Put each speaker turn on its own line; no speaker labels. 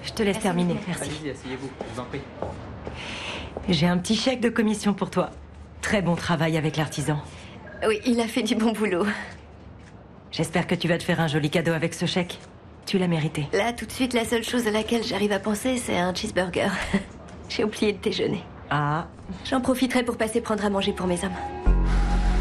Je te laisse terminer, merci.
Allez-y, asseyez-vous, je vous en prie.
J'ai un petit chèque de commission pour toi. Très bon travail avec l'artisan.
Oui, il a fait du bon boulot.
J'espère que tu vas te faire un joli cadeau avec ce chèque. Tu l'as mérité.
Là, tout de suite, la seule chose à laquelle j'arrive à penser, c'est un cheeseburger. J'ai oublié de déjeuner.
Ah,
J'en profiterai pour passer prendre à manger pour mes hommes.